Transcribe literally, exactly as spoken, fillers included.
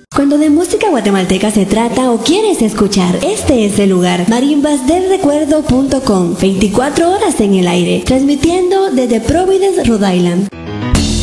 Cuando de música guatemalteca se trata o quieres escuchar, este es el lugar. marimbas del recuerdo punto com, veinticuatro horas en el aire, transmitiendo desde Providence, Rhode Island.